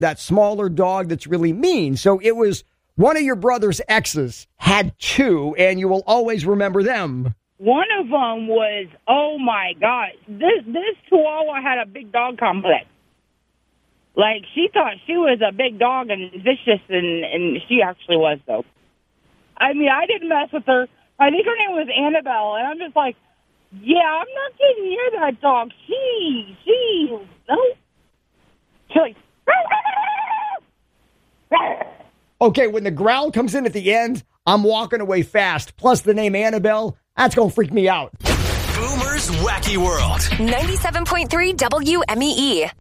that smaller dog that's really mean. So it was one of your brother's exes had two, and you will always remember them. One of them was, oh, my God. This Chihuahua had a big dog complex. Like, she thought she was a big dog and vicious, and she actually was, though. I mean, I didn't mess with her. I think her name was Annabelle, and I'm just like, yeah, I'm not getting near that dog. No. She's like, okay, when the growl comes in at the end, I'm walking away fast. Plus the name Annabelle, that's going to freak me out. Boomer's Wacky World. 97.3 WMEE.